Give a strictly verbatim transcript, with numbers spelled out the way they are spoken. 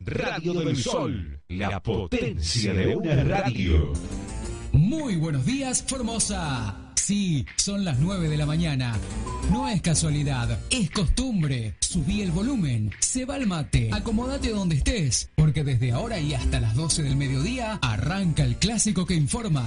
Radio del Sol, la potencia de una radio. Muy buenos días, Formosa. Sí, son las nueve de la mañana. No es casualidad, es costumbre. Subí el volumen, se va el mate. Acomódate donde estés, porque desde ahora y hasta las doce del mediodía arranca el clásico que informa.